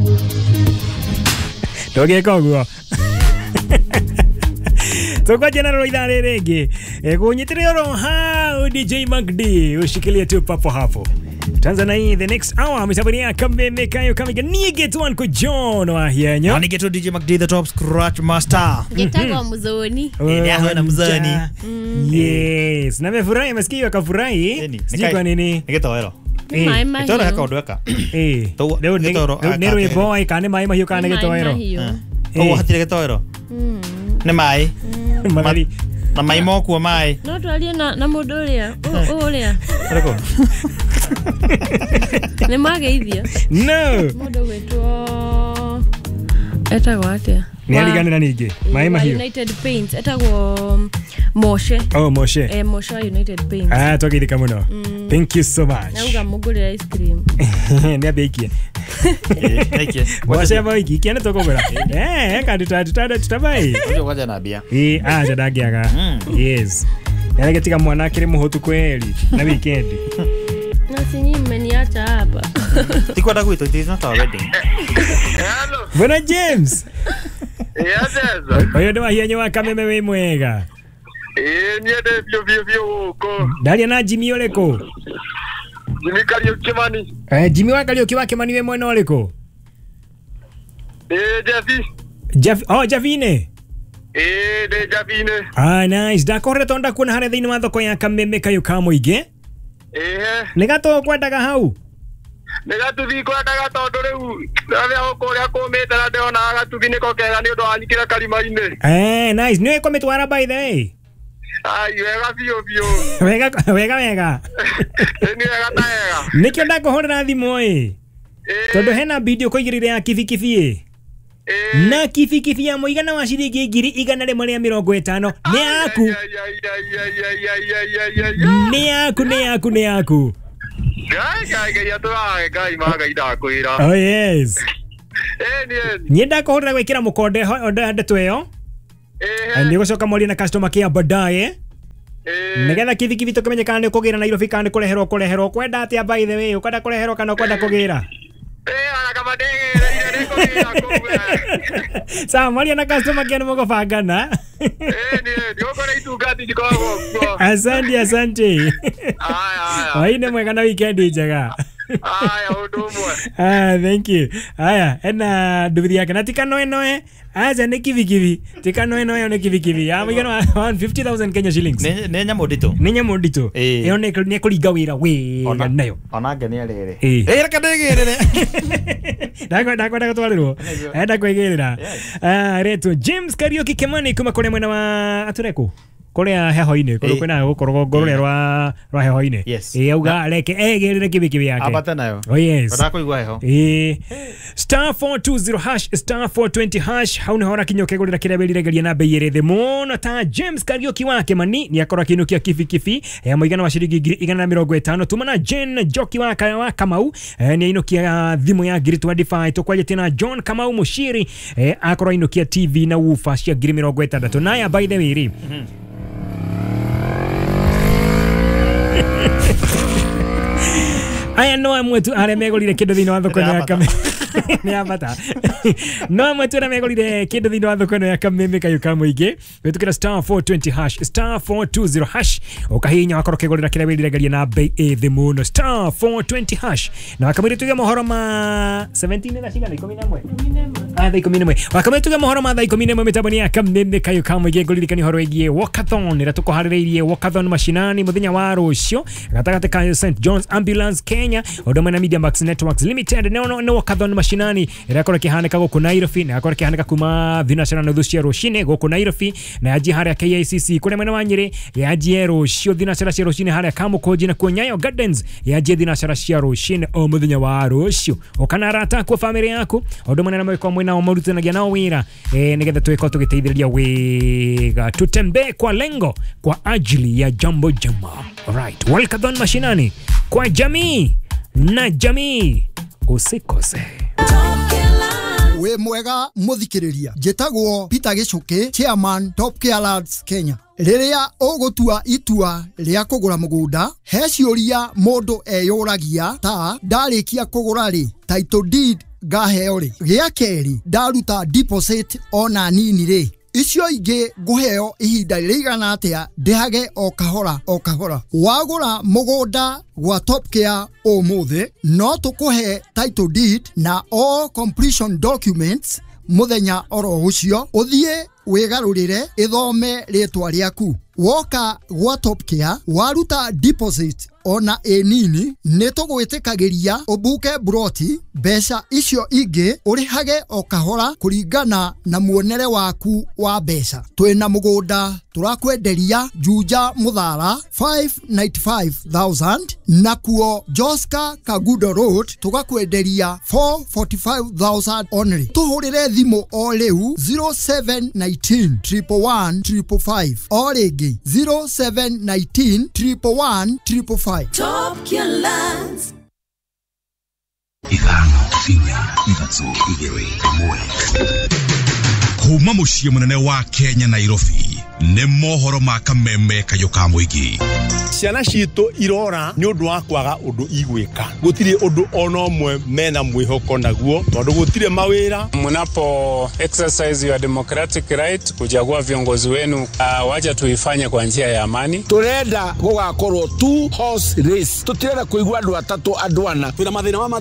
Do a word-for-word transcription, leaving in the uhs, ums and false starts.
Doge koguo. Tokwa general idare rege. E kunyitire ro ha D J Magdi ushikilie tu papo hapo. Tanzania the next hour msabania kambe kayo kama ni get one ko John wa hianyo. Ani get D J Magdi the top scratch master. Getagwa muzoni. Ndio na muzoni. Yes, na mefurahi masikio akafurahi. Sijui kwa nini. Nikitoero. Mai mai. Kitoro hakondweka. Eh. Leo nero e boy kane mai mai kana getoero. Oh hatire getoero. Mm. Ne mai. Mali. Na mai mo kwa mai. No twalie na na mundu uria. O uria. Reko. Ne mageithia. No. Mundu wetwo etagwo atia. Ni aligana na ninge. Mai mahiu. United Paints etagwo Moshe. Oh Moshe. Eh Moshe United Paints. Ah tokirika muno. Thank you so much. Nauga mugurira ice cream. Ni abekie. Eh, nike. Wasema wiki kiana tokogora. Eh, kandi tutada tutabai. Ndio kwaja na bia. Eh, ah jadagiaga. Yes. Yana katika mwana kile muhotu kweli na weekend. Na sinyi mmeniacha hapa. Tikwenda kuito it is not our wedding. Hello. Bwana James. Yes, yes. Oyo ndo hianyo wa kameme we mwega. Eh, niende bio bio bio uko. Dalia na Jimmy oleko. Jimmy Kalio Kimani. Eh, Jimmy wa Kalio kiwa Kimani we mwena oleko. Eh, Javi. Jav oh Javine. Eh, de Javine. Ah nice. Da corre tonda kuna hare thini mathoko ya kameme kayo kamuige. Eh. Negato kwendaga hau. Negatuthi kwendaga tondu riu ria ukuria kumite na ndiona agatuthi niko kega ni undu anyikira kalima-ini. Eh, nice. Niwe kometwara by the way. Ai, wega bio bio. Wega wega wega. Ni wega ta wega. Nikyo ndakuhorera thimu ĩ. Tondu hena video kuigirire ya kibikibi ĩ. Na kibikibi ya muigana wa ciringi ngiri igana rimwe ria mirongo itano ni yaku. Ni yaku ni yaku ni yaku. Gai gai gai atwa gai magaida kwira. Oh yes. Eh ni. Ni ndakuhorera gwikira mukonde ndeto iyo. Eh. Ndi gucoka mori na customer care baadaye. Eh. Nigetha kibikibi tukimenyekana ni kugira Nairobi kana kureherwo kureherwo kwenda atia by the way ukenda kureherwo kana kwenda kugira. Eh ana kama ndege ile kugira kugira. Sawa mori na customer care moko fagana. Eh ni ndio kona itugati jikogo. Asante asante. Aya aya. Waine mwega na weekend njega. Aya udumwe. Ah thank you. Aya ena nduthi yake na tika noe noe. Aza ne kivi kivi. Tika noe noe ne kivi kivi. Ya mwigana one hundred fifty thousand Kenya shillings. Ne ne nyamo ndito. Ne nyamo ndito. Iyo ne ne kuringa wira we nayo. Ona ngenia rere. Eh reka ndegerere. Ndakwa ndakwa ndakatwarirwo. Enda kwegirira. Ah reto James Karaoke Kimani kuma kule mwena wa Atureko. Korea heho-ini kuru kwina gukorwo ngorore rwa rwa heho-ini eh auga reke egirire kibikibi yake abata nayo oh yes bata kuigwa heho eh star four two zero hash star four twenty hash hauna hora kinyoke gurira kirebelire geria na bei irethe muno ta James Karaoke wa Kimani ni akora kinukia kibikibi ya muigana wa ciringi ngiri igana na mirongo itano tumana Jen Joki wa wa Kamau ni inukia thimu ya ngiri twenty-five tukwaje tena John Kamau Mushiri akora inukia T V na woofer cia ngiri mirongo itandatu naya by the way aya no amwe tu aremegorire kindu thini wa thoko ya kame ni abata no amwe tu aremegorire kindu thini wa thoko ya kame kayo kamuige wetukira star four twenty hash star four twenty hash ukahinya wakoroke gorira kira wirire garia na bei e the moon star four twenty hash na wakamire tuge mohoro ma seventeen na cigana ikumi na imwe ah thaa ikumi na imwe wakamire tuge mohoro ma thaa ikumi na imwe mitaboni ya kame kayo kamuige ngoririkani horo igie walkathon ira tukuhaririirie walkathon mashinani muthenya wa rucio gatagate ka Saint John's Ambulance Kenya Odoma na Media Max Networks Limited no no walkathon mashinani irakora kihaneka guku Nairobi na akora kihaneka kuma thinacara na thucia rucine guku Nairobi na yaji haria K I C C kule mwena wa Nyeri yaji rucio thinacara cia rucine haria Kamukonji na Kunyayo Gardens yaji thinacara cia rucine o muthenya wa rucio okana rata kwa family yaku Odoma na mwiko mwina o murutanagia nao wira eh nigetha twiko tugiteithiriria wega tutembe kwa lengo kwa ajili ya jambo jema right walkathon mashinani kwa jamii na jamii usikose we mwega muthikiriria njitagwo Peter Gichuki chairman Top Care Lads Kenya riria ugutua itua ria kugura mugunda he ciuria mundu eyuragia ta ndarikia kugura ri title deed ngaheo ri gĩa kerĩ ndaruta deposit ona nini ri icio ingĩ ngũheo ihinda rĩigana atĩa ndĩhage o kahora o kahora wagũra mũgũnda gwa Top Care ũmũthĩ no tũkũhe title deed na all completion documents muthenya oro ũcio ũthiĩ wĩgarũrĩre ithome rĩtwa rĩaku woka gwa Top Care waruta deposit ona enini nĩtũgwĩtĩkagĩria ũbuke broti mbeca icio ingĩ ũrĩhage o kahora kũringana na muonere waku wa mbeca twĩna mũgũnda tũrakwenderia Juja Muthara five hundred ninety-five thousand na kuo Joska Kagudo Road tũgakwenderia four hundred forty-five thousand only tuhũrĩre thimũ o rĩu zero seven one nine, one one one, five five five o rĩngĩ zero seven one nine, one one one, five five five. Top Care Lands. Ithano, Finya, Ivatsu, Igere, Moe. Kuma muciĩ mũnene wa Kenya Nairobi nĩ mohoro ma Kameme Kayuka Mũingĩ. Ciana citũ irora nĩ ũndũ wa kwaga ũndũ igwĩka. Gũtirĩ ũndũ ona ũmwe mena mwĩhoko naguo tondũ gũtirĩ mawĩra. Mnapo exercise your democratic right kuchagua viongozi wenu, uh, wacha tuifanye kwa njia ya amani. Turenda gũgakorwo two horse race. Tutirenda kũigua andũ atatũ andũ ana. Twina mathĩna wa